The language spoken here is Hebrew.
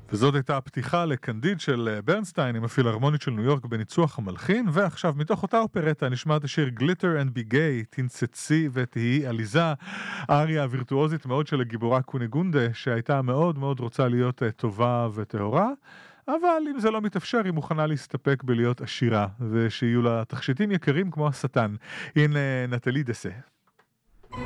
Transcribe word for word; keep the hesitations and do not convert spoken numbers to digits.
וזאת הייתה הפתיחה לקנדיד של ברנסטיין עם הפילהרמונית של ניו יורק בניצוח המלחין, ועכשיו מתוך אותה אופרטה נשמע את השיר Glitter and Be Gay, תנצצי ותהי עליזה, האריה הווירטואוזית מאוד של הגיבורה קוניגונדה, שהייתה מאוד מאוד רוצה להיות טובה וטהורה, אבל אם זה לא מתאפשר היא מוכנה להסתפק בלהיות עשירה, ושיהיו לה תכשיטים יקרים כמו השטן. הנה נטלי דסה.